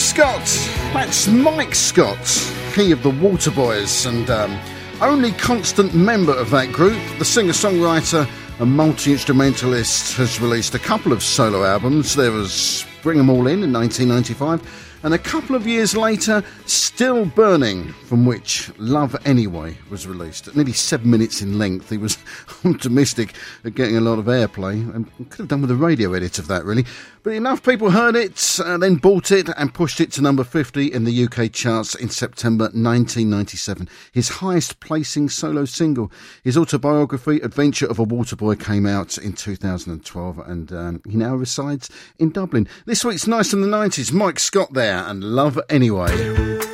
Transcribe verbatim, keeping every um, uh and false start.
Scott. That's Mike Scott, he of the Waterboys, and um, only constant member of that group. The singer-songwriter and multi-instrumentalist has released a couple of solo albums. There was Bring 'Em All In in nineteen ninety-five, and a couple of years later, Still Burning, from which Love Anyway was released. At nearly seven minutes in length, he was optimistic at getting a lot of airplay, and could have done with a radio edit of that, really. But enough people heard it, uh, then bought it and pushed it to number fifty in the U K charts in September nineteen ninety-seven. His highest placing solo single. His autobiography, Adventure of a Waterboy, came out in two thousand twelve, and um, he now resides in Dublin. This week's Nice from the nineties, Mike Scott there, and Love Anyway.